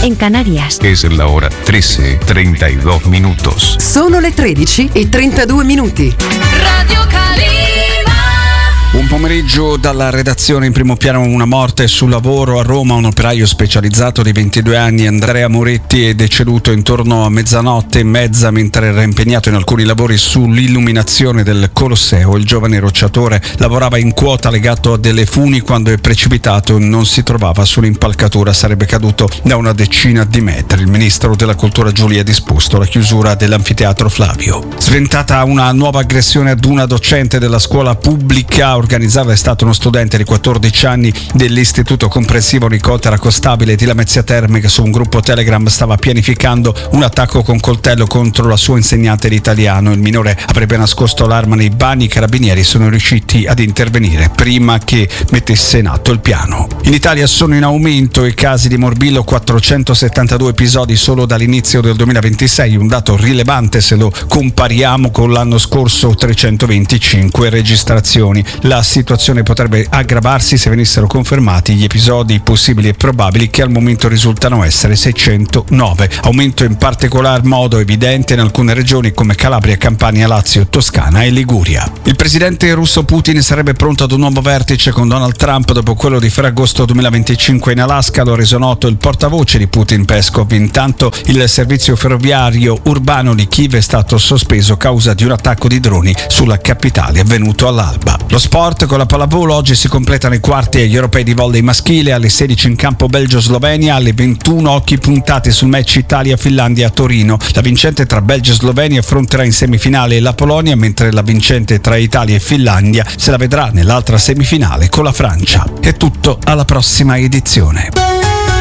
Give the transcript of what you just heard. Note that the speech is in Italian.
en Canarias. Es la hora 13:32 minutos. Sono le 13:32 minuti. Radio Calima. Buon pomeriggio dalla redazione. In primo piano una morte sul lavoro a Roma. Un operaio specializzato di 22 anni, Andrea Moretti, è deceduto intorno a mezzanotte e mezza mentre era impegnato in alcuni lavori sull'illuminazione del Colosseo. Il giovane rocciatore lavorava in quota legato a delle funi quando è precipitato e non si trovava sull'impalcatura. Sarebbe caduto da una decina di metri. Il ministro della Cultura Giulia ha disposto la chiusura dell'anfiteatro Flavio. Sventata una nuova aggressione ad una docente della scuola pubblica. Organizzava è stato uno studente di 14 anni dell'istituto comprensivo Nicotera Costabile di Lamezia Terme che su un gruppo Telegram stava pianificando un attacco con coltello contro la sua insegnante di italiano. Il minore avrebbe nascosto l'arma nei bagni. I carabinieri sono riusciti ad intervenire prima che mettesse in atto il piano. In Italia sono in aumento i casi di morbillo, 472 episodi solo dall'inizio del 2026, un dato rilevante se lo compariamo con l'anno scorso, 325 registrazioni. La situazione potrebbe aggravarsi se venissero confermati gli episodi possibili e probabili, che al momento risultano essere 609. Aumento in particolar modo evidente in alcune regioni come Calabria, Campania, Lazio, Toscana e Liguria. Il presidente russo Putin sarebbe pronto ad un nuovo vertice con Donald Trump dopo quello di Ferragosto 2025 in Alaska. Lo ha reso noto il portavoce di Putin, Peskov. Intanto il servizio ferroviario urbano di Kiev è stato sospeso a causa di un attacco di droni sulla capitale avvenuto all'alba. Lo sport con la pallavolo. Oggi si completano i quarti agli europei di volley maschile. Alle 16 in campo Belgio-Slovenia. Alle 21 occhi puntati sul match Italia-Finlandia a Torino. La vincente tra Belgio e Slovenia affronterà in semifinale la Polonia, mentre la vincente tra Italia e Finlandia se la vedrà nell'altra semifinale con la Francia. È tutto, alla prossima edizione.